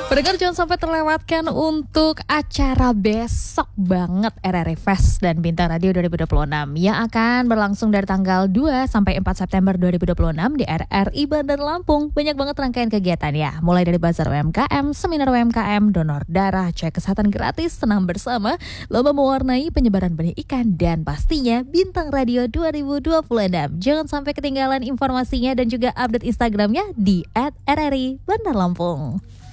Pendengar jangan sampai terlewatkan untuk acara besok banget RRI Fest dan Bintang Radio 2026 yang akan berlangsung dari tanggal 2 sampai 4 September 2026 di RRI Bandar Lampung. Banyak banget rangkaian kegiatan ya, mulai dari bazar UMKM, seminar UMKM, donor darah, cek kesehatan gratis, senam bersama, lomba mewarnai penyebaran benih ikan, dan pastinya Bintang Radio 2026. Jangan sampai ketinggalan informasinya dan juga update Instagramnya di @RRI Bandar Lampung.